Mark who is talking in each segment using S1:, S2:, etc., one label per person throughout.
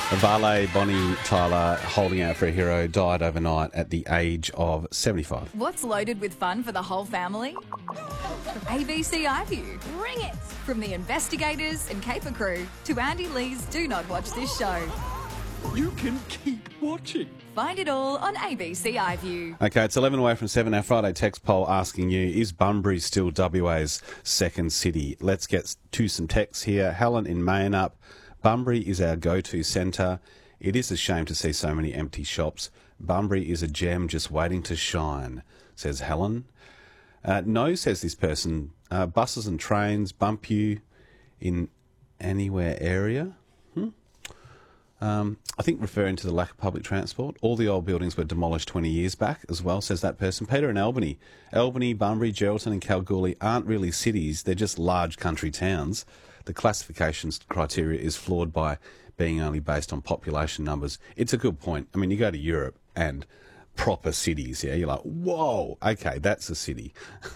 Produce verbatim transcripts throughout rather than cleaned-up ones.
S1: Vale Bonnie Tyler, holding out for a hero, died overnight at the age of seventy-five.
S2: What's loaded with fun for the whole family? A B C iView. Bring it! From the investigators and caper crew to Andy Lee's Do Not Watch This Show.
S3: You can keep watching.
S2: Find it all on A B C iView.
S1: Okay, it's eleven away from seven. Our Friday text poll asking you, is Bunbury still W A's second city? Let's get to some texts here. Helen in Mayonup. Bunbury is our go-to centre. It is a shame to see so many empty shops. Bunbury is a gem just waiting to shine, says Helen. Uh, no, says this person, uh, buses and trains bump you in anywhere area. Hmm? Um, I think referring to the lack of public transport. All the old buildings were demolished twenty years back as well, says that person. Peter in Albany. Albany, Bunbury, Geraldton and Kalgoorlie aren't really cities, they're just large country towns. The classification criteria is flawed by being only based on population numbers. It's a good point. I mean, you go to Europe and proper cities, yeah, you're like, whoa, okay, that's a city.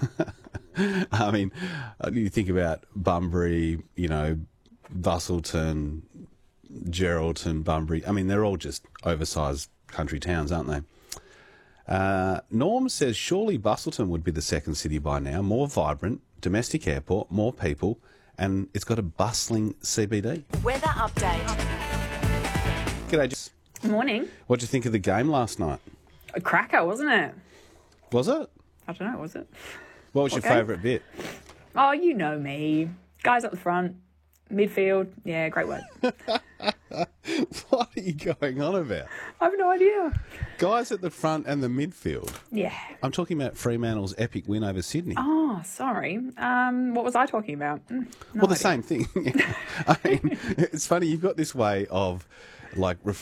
S1: I mean, you think about Bunbury, you know, Busselton, Geraldton, Bunbury. I mean, they're all just oversized country towns, aren't they? Uh, Norm says, surely Busselton would be the second city by now. More vibrant, domestic airport, more people, and it's got a bustling C B D.
S2: Weather update.
S1: G'day, Jess.
S4: Morning.
S1: What did you think of the game last night?
S4: A cracker, wasn't it?
S1: Was it?
S4: I don't know, was it?
S1: What was
S4: What
S1: your
S4: game?
S1: favourite bit?
S4: Oh, you know me. Guys up the front, midfield. Yeah, great work.
S1: What are you going on about?
S4: I have no idea.
S1: Guys at the front and the midfield.
S4: Yeah.
S1: I'm talking about Fremantle's epic win over Sydney.
S4: Oh, sorry. Um, what was I talking about? Mm, no
S1: well, the
S4: idea.
S1: same thing. I mean, it's funny, you've got this way of, like, reflecting